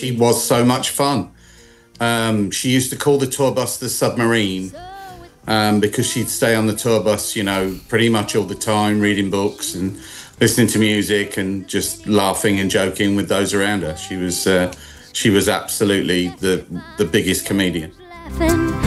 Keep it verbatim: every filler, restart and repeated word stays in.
she was so much fun. Um, she used to call the tour bus the submarine um, because she'd stay on the tour bus, you know, pretty much all the time, reading books and listening to music and just laughing and joking with those around her. She was uh, she was absolutely the the biggest comedian.